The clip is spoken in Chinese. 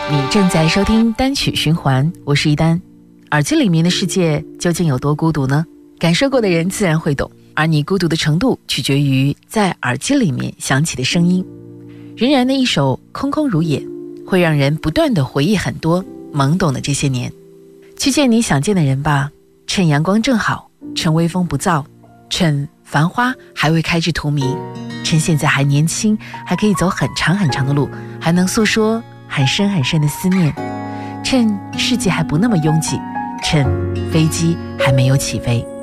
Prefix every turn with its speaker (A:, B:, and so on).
A: 你正在收听单曲循环，我是一丹。耳机里面的世界究竟有多孤独呢？感受过的人自然会懂，而你孤独的程度取决于在耳机里面响起的声音。仍然的一首空空如也，会让人不断地回忆很多懵懂的这些年。去见你想见的人吧，趁阳光正好，趁微风不燥，趁繁花还未开至荼蘼，趁现在还年轻，还可以走很长很长的路，还能诉说很深很深的思念，趁世界还不那么拥挤，趁飞机还没有起飞。